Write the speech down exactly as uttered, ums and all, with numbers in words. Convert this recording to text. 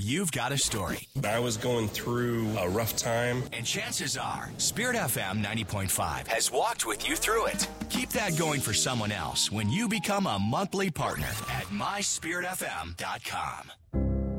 you've got a story. I was going through a rough time. And chances are, Spirit F M ninety point five has walked with you through it. Keep that going for someone else when you become a monthly partner at my spirit f m dot com.